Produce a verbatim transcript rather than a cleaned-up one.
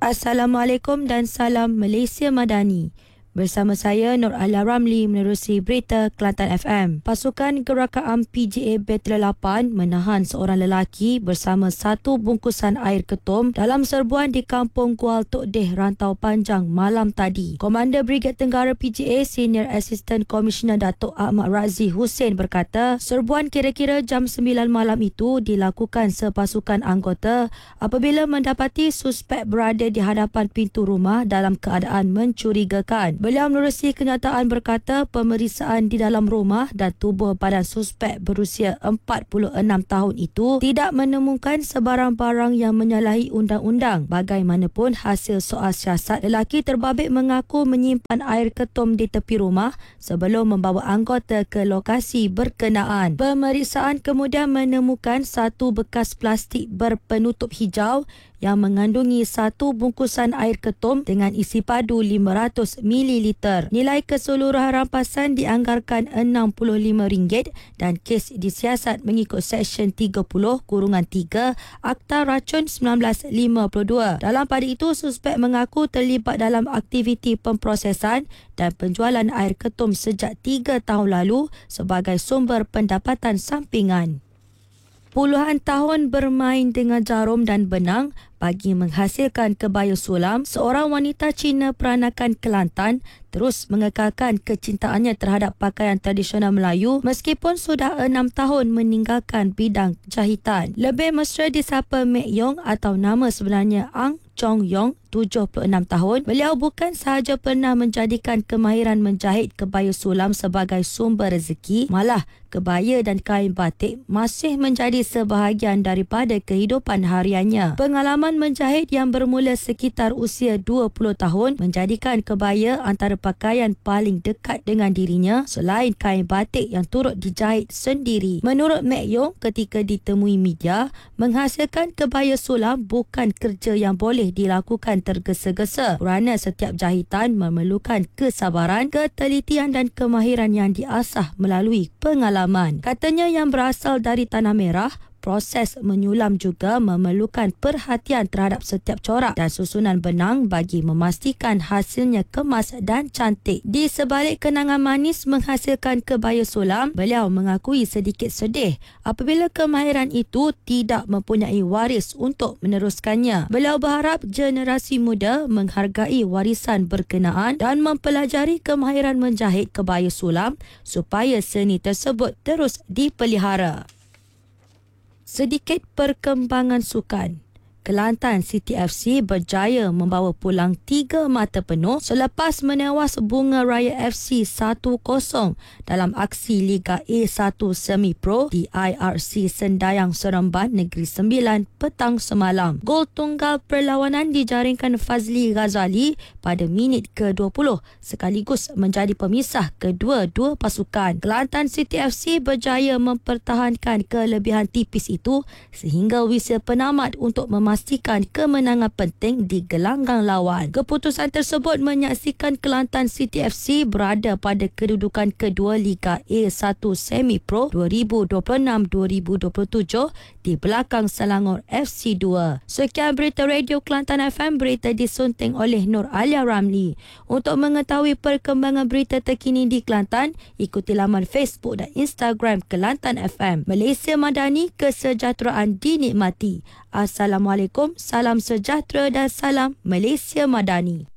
Assalamualaikum dan salam Malaysia Madani. Bersama saya Nur Alia Ramli menerusi berita Kelantan F M. Pasukan Gerakan P J A Batalion lapan menahan seorang lelaki bersama satu bungkusan air ketum dalam serbuan di Kampung Kual Tok Deh, Rantau Panjang malam tadi. Komander Brigade Tenggara P J A Senior Assistant Commissioner Datuk Ahmad Razi Hussein berkata, serbuan kira-kira jam sembilan malam itu dilakukan sepasukan anggota apabila mendapati suspek berada di hadapan pintu rumah dalam keadaan mencurigakan. Beliau menerusi kenyataan berkata pemeriksaan di dalam rumah dan tubuh badan suspek berusia empat puluh enam tahun itu tidak menemukan sebarang barang yang menyalahi undang-undang. Bagaimanapun hasil soal siasat, lelaki terbabit mengaku menyimpan air ketum di tepi rumah sebelum membawa anggota ke lokasi berkenaan. Pemeriksaan kemudian menemukan satu bekas plastik berpenutup hijau yang mengandungi satu bungkusan air ketum dengan isi padu lima ratus mililiter. Nilai keseluruhan rampasan dianggarkan enam puluh lima ringgit dan kes disiasat mengikut Seksyen tiga puluh tiga Akta Racun seribu sembilan ratus lima puluh dua. Dalam pada itu, suspek mengaku terlibat dalam aktiviti pemprosesan dan penjualan air ketum sejak tiga tahun lalu sebagai sumber pendapatan sampingan. Puluhan tahun bermain dengan jarum dan benang bagi menghasilkan kebaya sulam, seorang wanita Cina peranakan Kelantan terus mengekalkan kecintaannya terhadap pakaian tradisional Melayu meskipun sudah enam tahun meninggalkan bidang jahitan. Lebih mesra disapa Mek Yong atau nama sebenarnya Ang Chong Yong, tujuh puluh enam tahun. Beliau bukan sahaja pernah menjadikan kemahiran menjahit kebaya sulam sebagai sumber rezeki, malah kebaya dan kain batik masih menjadi sebahagian daripada kehidupan hariannya. Pengalaman menjahit yang bermula sekitar usia dua puluh tahun menjadikan kebaya antara pakaian paling dekat dengan dirinya selain kain batik yang turut dijahit sendiri. Menurut Mek Yong, ketika ditemui media, menghasilkan kebaya sulam bukan kerja yang boleh dilakukan tergesa-gesa kerana setiap jahitan memerlukan kesabaran, ketelitian dan kemahiran yang diasah melalui pengalaman. Katanya yang berasal dari Tanah Merah, proses menyulam juga memerlukan perhatian terhadap setiap corak dan susunan benang bagi memastikan hasilnya kemas dan cantik. Di sebalik kenangan manis menghasilkan kebaya sulam, beliau mengakui sedikit sedih apabila kemahiran itu tidak mempunyai waris untuk meneruskannya. Beliau berharap generasi muda menghargai warisan berkenaan dan mempelajari kemahiran menjahit kebaya sulam supaya seni tersebut terus dipelihara. Sedikit perkembangan sukan. Kelantan City F C berjaya membawa pulang tiga mata penuh selepas menewas Bunga Raya F C satu kosong dalam aksi Liga A satu Semi Pro di I R C Sendayang Seremban Negeri Sembilan petang semalam. Gol tunggal perlawanan dijaringkan Fazli Ghazali pada minit ke dua puluh sekaligus menjadi pemisah kedua-dua pasukan. Kelantan City F C berjaya mempertahankan kelebihan tipis itu sehingga whistle penamat untuk memastikan memastikan kemenangan penting di gelanggang lawan. Keputusan tersebut menyaksikan Kelantan City F C berada pada kedudukan kedua Liga A satu Semi Pro dua ribu dua puluh enam dua ribu dua puluh tujuh di belakang Selangor F C dua. Sekian berita Radio Kelantan F M, berita disunting oleh Nur Alia Ramli. Untuk mengetahui perkembangan berita terkini di Kelantan, ikuti laman Facebook dan Instagram Kelantan F M. Malaysia Madani, kesejahteraan dinikmati. Assalamualaikum, salam sejahtera dan salam Malaysia Madani.